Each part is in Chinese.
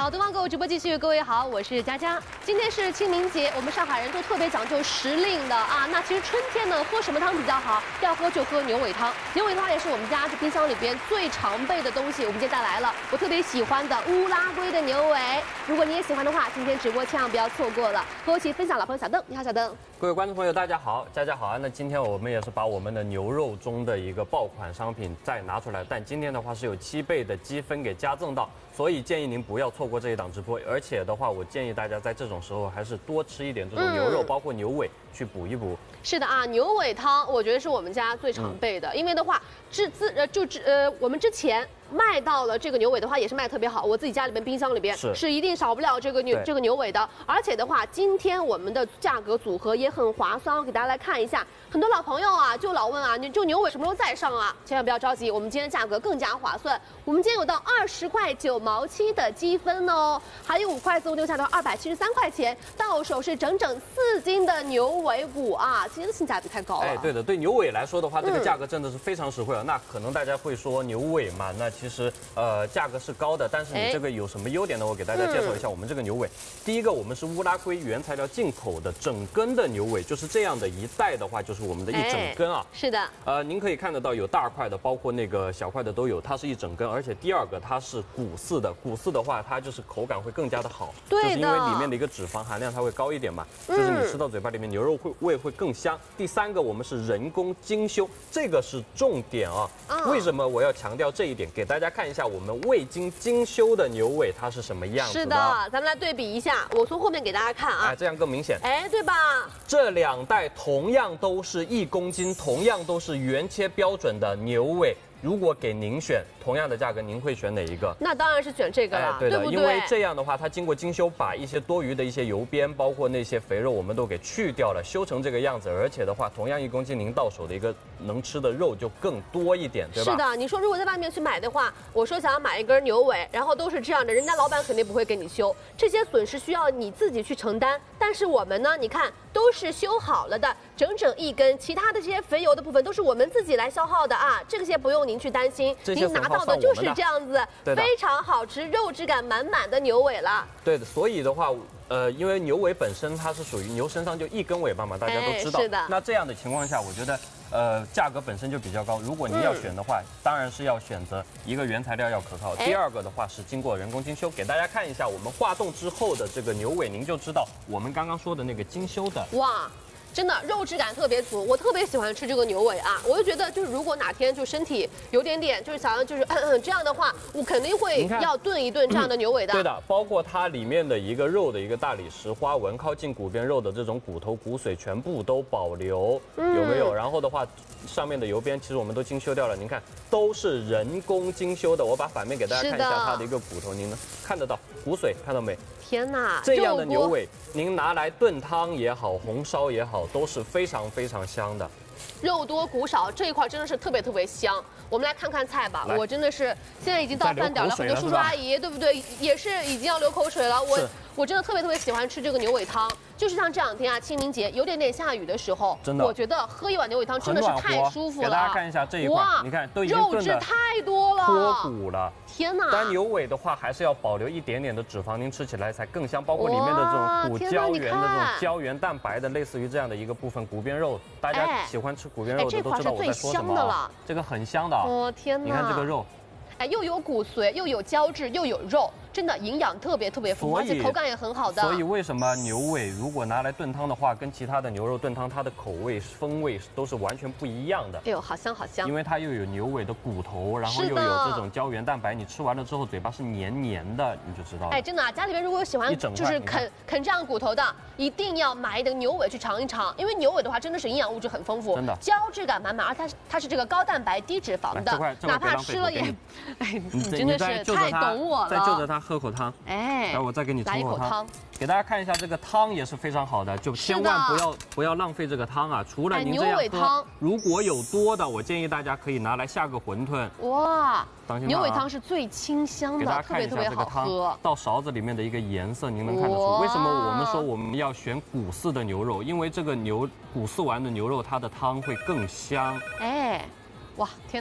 好，东方购物直播继续，各位好，我是佳佳。今天是清明节，我们上海人都特别讲究时令的啊。那其实春天呢，喝什么汤比较好？要喝就喝牛尾汤。牛尾汤也是我们家这冰箱里边最常备的东西。我们今天带来了我特别喜欢的乌拉圭的牛尾。如果你也喜欢的话，今天直播千万不要错过了。和我一起分享老朋友小邓，你好，小邓。 各位观众朋友，大家好，佳佳好啊。那今天我们也是把我们的牛肉中的一个爆款商品再拿出来，但今天的话是有7倍的积分给加赠到。 所以建议您不要错过这一档直播，而且的话，我建议大家在这种时候还是多吃一点这种牛肉，包括牛尾去补一补。 是的啊，牛尾汤我觉得是我们家最常备的，因为的话，我们之前卖到了这个牛尾的话也是卖特别好，我自己家里面冰箱里边是一定少不了这个牛尾的，而且的话，今天我们的价格组合也很划算，我给大家来看一下。很多老朋友啊就老问啊，就牛尾什么时候再上啊？千万不要着急，我们今天价格更加划算，我们今天有到20块9毛7的积分哦，还有5块自动丢下到273块钱，到手是整整4斤的牛尾骨啊，其实性价比太高了。 哎，对的，对牛尾来说的话，这个价格真的是非常实惠啊。那可能大家会说牛尾嘛，那其实价格是高的，但是你这个有什么优点呢？我给大家介绍一下我们这个牛尾。第一个，我们是乌拉圭原材料进口的整根的牛尾，就是这样的一袋的话，就是我们的一整根啊。 是的。 您可以看得到有大块的，包括那个小块的都有，它是一整根，而且第二个它是骨饲的，骨饲的话它就是口感会更加的好， 对的， 就是因为里面的一个脂肪含量它会高一点嘛，就是你吃到嘴巴里面牛肉味会更香。第三个，我们是人工精修，这个是重点啊。为什么我要强调这一点？给大家看一下我们未经精修的牛尾它是什么样子的。 是的，咱们来对比一下，我从后面给大家看啊， 哎，这样更明显。 哎，对吧？ 这2袋同样都是1公斤，同样都是原切标准的牛尾。 如果给您选同样的价格，您会选哪一个？ 那当然是选这个了， 对的， 对不对？ 因为这样的话，它经过精修，把一些多余的一些油边，包括那些肥肉，我们都给去掉了，修成这个样子。而且的话，同样1公斤，您到手的一个能吃的肉就更多一点，对吧？ 是的，你说如果在外面去买的话，我说想要买一根牛尾，然后都是这样的，人家老板肯定不会给你修，这些损失需要你自己去承担。但是我们呢，你看都是修好了的，整整1根，其他的这些肥油的部分都是我们自己来消耗的啊，这些不用您去担心。 您拿到的就是这样子，非常好吃、肉质感满满的牛尾了。 对的，所以的话，因为牛尾本身它是属于牛身上就1根尾巴嘛，大家都知道。 是的。 那这样的情况下，我觉得，价格本身就比较高。如果您要选的话，当然是要选择一个原材料要可靠，第二个的话是经过人工精修。给大家看一下我们化冻之后的这个牛尾，您就知道我们刚刚说的那个精修的。 哇！ 真的肉质感特别足，我特别喜欢吃这个牛尾啊！我就觉得，就是如果哪天就身体有点就是想要就是这样的话，我肯定会要炖一炖这样的牛尾的。 对的，包括它里面的一个肉的一个大理石花纹，靠近骨边肉的这种骨头骨髓全部都保留，有没有？然后的话，上面的油边其实我们都精修掉了，您看都是人工精修的。我把反面给大家看一下它的一个骨头，您能看得到骨髓，看到没？ 天哪， 这样的牛尾，您拿来炖汤也好，红烧也好，都是非常非常香的。 肉多骨少这一块真的是特别香。我们来看看菜吧，我真的是现在已经到饭点了，很多叔叔阿姨对不对？也是已经要流口水了。我真的特别喜欢吃这个牛尾汤，就是像这2天啊，清明节有点下雨的时候， 真的， 我觉得喝一碗牛尾汤真的是太舒服了。 给大家看一下这一块，你看都已经肉质太多了， 脱骨了。 天哪！ 但牛尾的话，还是要保留一点点的脂肪，您吃起来才更香。包括里面的这种骨胶原的这种胶原蛋白的，类似于这样的一个部分，骨边肉，大家喜欢吃骨边肉的都知道我在说什么了。这个很香的。 哦天哪！ 你看这个肉， 哎，又有骨髓，又有胶质，又有肉。 真的营养特别丰富，而且口感也很好的。 所以为什么牛尾如果拿来炖汤的话，跟其他的牛肉炖汤，它的口味风味都是完全不一样的。 哎呦，好香好香！ 因为它又有牛尾的骨头，然后又有这种胶原蛋白，你吃完了之后嘴巴是黏黏的，你就知道了。 哎，真的啊，家里面如果有喜欢就是啃这样骨头的，一定要买一个牛尾去尝一尝，因为牛尾的话真的是营养物质很丰富， 真的胶质感满满，而它是这个高蛋白低脂肪的，哪怕吃了也，哎，你真的是太懂我了。 再就着它喝口汤， 哎， 来我再给你冲口汤。 给大家看一下这个汤也是非常好的，就千万不要浪费这个汤啊！除了您这样喝，如果有多的，我建议大家可以拿来下个馄饨。 哇，牛尾汤是最清香的，特别好喝。 到勺子里面的一个颜色，您能看得出？为什么我们说我们要选骨饲的牛肉？因为这个骨饲完的牛肉，它的汤会更香。 哎，哇，天哪！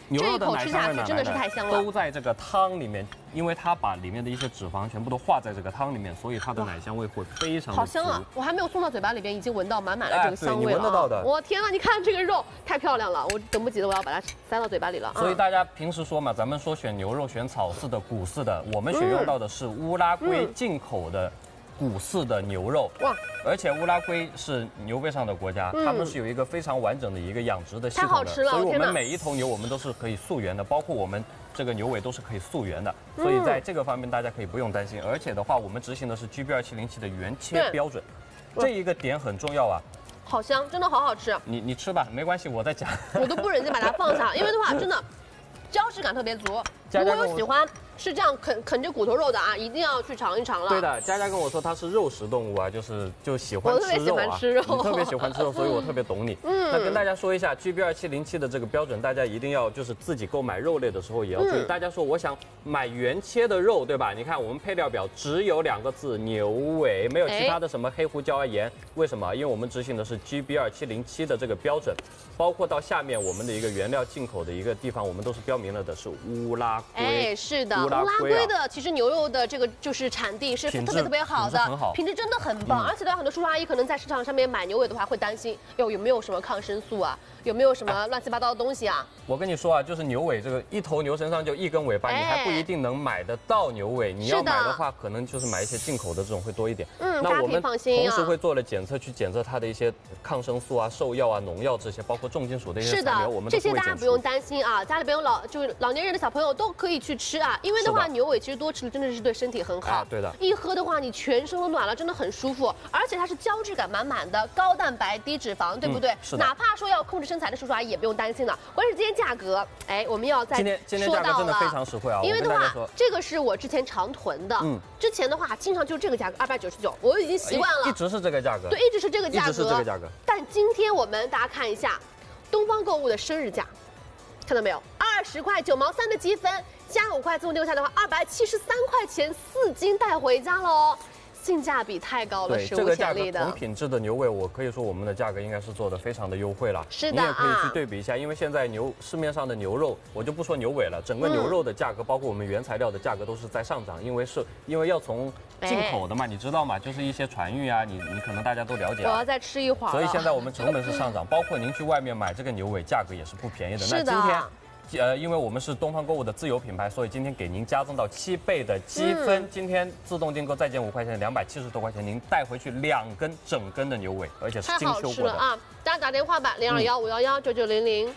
牛肉的奶香味真的是太香了， 都在这个汤里面，因为它把里面的一些脂肪全部都化在这个汤里面，所以它的奶香味会非常的好香啊！我还没有送到嘴巴里边，已经闻到满满的这个香味了。 你闻得到的。 我天呐，你看这个肉太漂亮了，我等不及了，我要把它塞到嘴巴里了。 所以大家平时说嘛，咱们说选牛肉选草饲的谷饲的，我们选用到的是乌拉圭进口的谷饲的牛肉。哇！而且乌拉圭是牛背上的国家，他们是有一个非常完整的一个养殖的系统的， 太好吃了。 所以我们每一头牛我们都是可以溯源的，包括我们这个牛尾都是可以溯源的，所以在这个方面大家可以不用担心。而且的话，我们执行的是 GB2707的原切标准，这一个点很重要啊。 好香，真的好好吃。 你吃吧，没关系，我在讲。 我都不忍心把它放下，因为的话真的胶质感特别足。如果有喜欢吃这样啃着骨头肉的啊，一定要去尝一尝了。 对的，佳佳跟我说她是肉食动物啊，就喜欢吃肉啊。我特别喜欢吃肉，你特别喜欢吃肉，所以我特别懂你。那跟大家说一下 GB2707的这个标准，大家一定要就是自己购买肉类的时候也要注意。大家说我想买原切的肉，对吧？你看我们配料表只有2个字牛尾，没有其他的什么黑胡椒啊盐。为什么？因为我们执行的是 GB2707的这个标准，包括到下面我们的一个原料进口的一个地方，我们都是标明了的是乌拉圭。 哎，是的。乌拉圭的其实牛肉的这个就是产地是特别好的，品质真的很棒。而且的话，很多叔叔阿姨可能在市场上面买牛尾的话，会担心有没有什么抗生素啊，有没有什么乱七八糟的东西啊？ 我跟你说啊，就是牛尾这个一头牛身上就1根尾巴，你还不一定能买得到牛尾。你要买的话，可能就是买一些进口的这种会多一点。那我们同时会做了检测，去检测它的一些抗生素啊、兽药啊、农药这些，包括重金属的一些残留，我们这些大家不用担心啊。家里边有老年人的小朋友都可以去吃啊，因为的话牛尾其实多吃了真的是对身体很好。 对的， 一喝的话你全身都暖了，真的很舒服，而且它是胶质感满满的，高蛋白低脂肪，对不对？ 是的。 哪怕说要控制身材的叔叔阿姨也不用担心了。关键是今天价格，哎，我们要再今天价格真的非常实惠啊！ 因为的话，这个是我之前常囤的，之前的话经常就是这个价格299，我已经习惯了， 一直是这个价格， 对，一直是这个价格， 一直是这个价格。 但今天我们大家看一下，东方购物的生日价，看到没有？20块9毛3的积分，加5块自动丢下的话，273块钱4斤带回家了哦。性价比太高了，史无前例的。 同品质的牛尾，我可以说我们的价格应该是做的非常的优惠了。 是的， 你也可以去对比一下，因为现在市面上的牛肉，我就不说牛尾了，整个牛肉的价格，包括我们原材料的价格都是在上涨，因为要从进口的嘛，你知道吗？就是一些船运啊，你可能大家都了解。 我要再吃一会儿。 所以现在我们成本是上涨，包括您去外面买这个牛尾，价格也是不便宜的。 是的。 那今天。因为我们是东方购物的自有品牌，所以今天给您加赠到7倍的积分。今天自动订购再减5块钱，270多块钱，您带回去2根整根的牛尾，而且是精修过的啊！大家打电话吧，0215119900。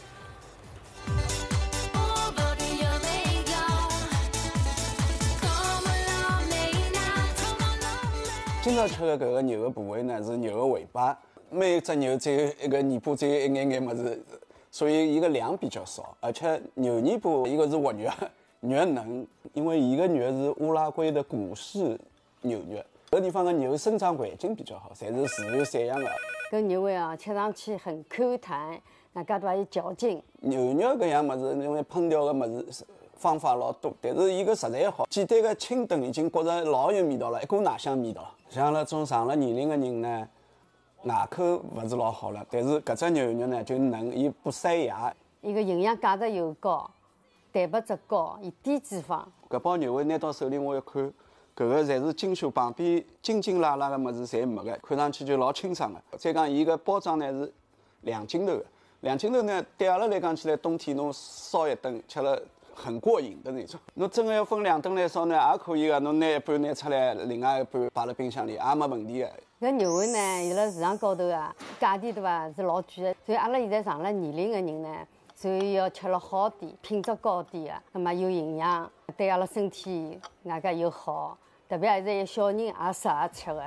今朝吃的这个牛的部位呢是牛的尾巴，每只牛只有一个尾巴，只有一眼么子。所以一个量比较少，而且牛尾巴一个是活肉，肉嫩，因为一个肉是乌拉圭的谷饲牛肉，这个地方的牛生长环境比较好，侪是自然散养的。 搿牛尾啊，吃上去很 Q 弹，那家都还有嚼劲。 牛肉搿样物事，因为烹调的物事方法老多，但是伊个食材好，简单的清炖已经觉着老有味道了，一股奶香味道。像那种上了年龄的人呢。牙口不是老好了，但是搿只牛肉呢就嫩，伊不塞牙。 伊个营养价值又高，蛋白质高，伊低脂肪。 搿包牛尾拿到手里，我一看，搿个侪是精修，旁边筋筋拉拉的物事侪没个，看上去就老清爽的。再讲伊个包装呢是2斤头的，2斤头呢对阿拉来讲起来，冬天侬烧一顿吃了很过瘾的那种。侬真的要分2顿来烧呢，也可以个，侬拿一半拿出来，另外一半摆辣冰箱里也没问题的。 搿牛尾呢，伊辣市场高头啊，价钿对伐是老贵的，所以阿拉现在上了年龄的人呢，所以要吃了好点，品质高点的，那么有营养，对阿拉身体外加又好，特别现在有小人也适合吃的。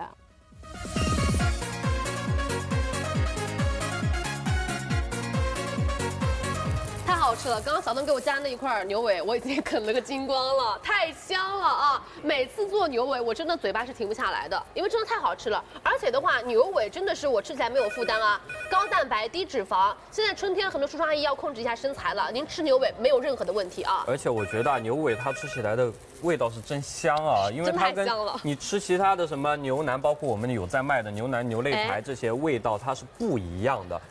太好吃了！刚刚小东给我加那一块牛尾，我已经啃了个精光了，太香了啊！每次做牛尾，我真的嘴巴是停不下来的，因为真的太好吃了。而且的话，牛尾真的是我吃起来没有负担啊，高蛋白低脂肪。现在春天很多叔叔阿姨要控制一下身材了，您吃牛尾没有任何的问题啊。 而且我觉得牛尾它吃起来的味道是真香啊，因为它跟你吃其他的什么牛腩，包括我们有在卖的牛腩、牛肋排这些味道，它是不一样的。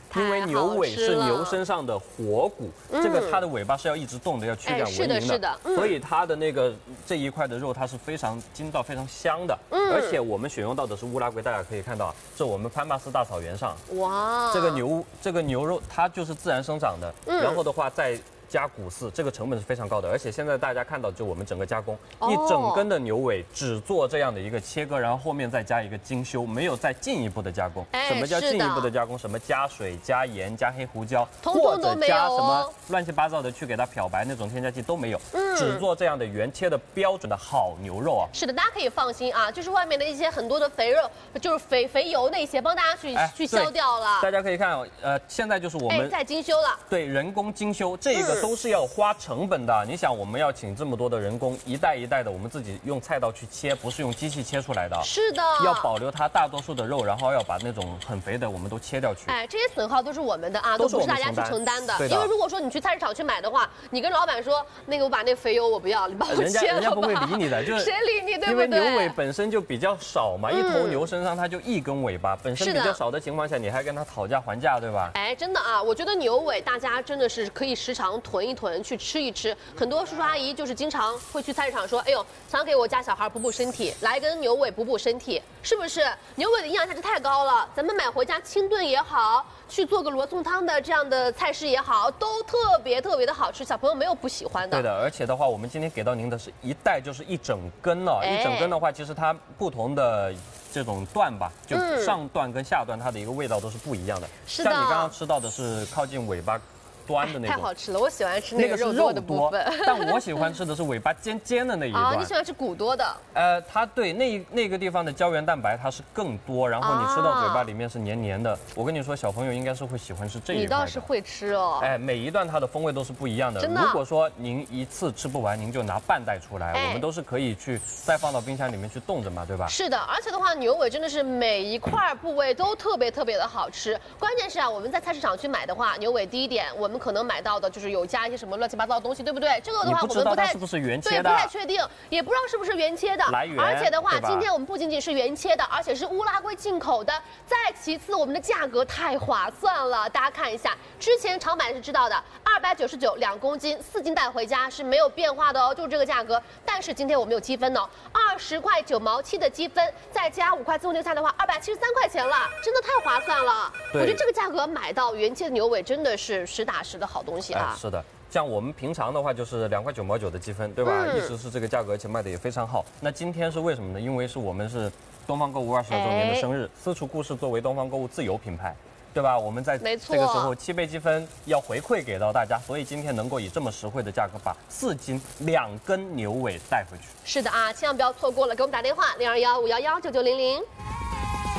因为牛尾是牛身上的活骨，这个它的尾巴是要一直动的，要驱赶蚊蝇是的， 所以它的那个这一块的肉它是非常筋道、非常香的。而且我们选用到的是乌拉圭，大家可以看到，这我们潘巴斯大草原上，哇，这个牛肉它就是自然生长的，然后的话再加骨饲，这个成本是非常高的。而且现在大家看到，就我们整个加工，一整根的牛尾只做这样的一个切割，然后后面再加一个精修，没有再进一步的加工。什么叫进一步的加工？什么加水、加盐、加黑胡椒，或者加什么乱七八糟的去给它漂白那种添加剂都没有，只做这样的原切的标准的好牛肉啊。 是的，大家可以放心啊，就是外面的一些很多的肥肉，就是肥油那些，帮大家去消掉了。 大家可以看，现在就是我们在精修了， 对，人工精修这个。都是要花成本的。你想，我们要请这么多的人工，一袋一袋的，我们自己用菜刀去切，不是用机器切出来的。 是的， 要保留它大多数的肉，然后要把那种很肥的我们都切掉去。 这些损耗都是我们的啊，都不是大家去承担的。因为如果说你去菜市场去买的话，你跟老板说那个我把那肥油我不要，你帮我切了吧。 人家不会理你的，就是谁理你，对不对？ 因为牛尾本身就比较少嘛，一头牛身上它就一根尾巴，本身比较少的情况下，你还跟他讨价还价，对吧？ 真的啊，我觉得牛尾大家真的是可以时常囤一囤去吃一吃。很多叔叔阿姨就是经常会去菜市场说，哎呦，想给我家小孩补补身体，来根牛尾补补身体，是不是？牛尾的营养价值太高了，咱们买回家清炖也好，去做个罗宋汤的这样的菜式也好，都特别的好吃，小朋友没有不喜欢的。 对的，而且的话，我们今天给到您的是一袋就是一整根了，一整根的话，其实它不同的这种段吧，就上段跟下段它的一个味道都是不一样的。 是的， 像你刚刚吃到的是靠近尾巴端的那种， 太好吃了，我喜欢吃那个肉多的部分。 但我喜欢吃的是尾巴尖尖的那一段。 你喜欢吃骨多的？ 它对那个地方的胶原蛋白它是更多，然后你吃到嘴巴里面是黏黏的。我跟你说，小朋友应该是会喜欢吃这一块的。 你倒是会吃哦。 每一段它的风味都是不一样的。 真的。 如果说您一次吃不完，您就拿半袋出来，我们都是可以去再放到冰箱里面去冻着嘛，对吧？ 是的，而且的话，牛尾真的是每一块部位都特别的好吃。关键是啊，我们在菜市场去买的话，牛尾第一点，我们可能买到的就是有加一些什么乱七八糟的东西，对不对？这个的话我们不太是不是原切的， 对，不太确定，也不知道是不是原切的来源。 而且的话，今天我们不仅仅是原切的，而且是乌拉圭进口的。再其次，我们的价格太划算了，大家看一下，之前常买是知道的，299 2公斤，4斤带回家是没有变化的哦，就是这个价格。但是今天我们有积分哦，20块9毛7的积分，再加5块自动订菜的话，273块钱了，真的太划算了。我觉得这个价格买到原切的牛尾真的是实打实的好东西啊。 是的，像我们平常的话就是2块9毛9的积分，对吧？一直是这个价格，而且卖的也非常好。那今天是为什么呢？因为我们是东方购物22周年的生日，私厨故事作为东方购物自有品牌，对吧？我们在这个时候7倍积分要回馈给到大家，所以今天能够以这么实惠的价格把4斤2根牛尾带回去。 是的啊，千万不要错过了，给我们打电话0215119900。